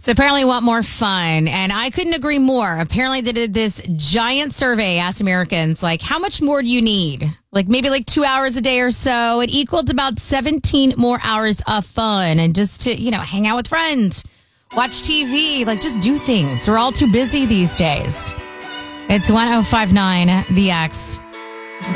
So apparently want more fun. And I couldn't agree more. Apparently they did this giant survey, asked Americans, like, how much more do you need? Like maybe like 2 hours a day or so. It equaled about 17 more hours of fun and just to, hang out with friends, watch TV, like just do things. We're all too busy these days. It's 1059 The X.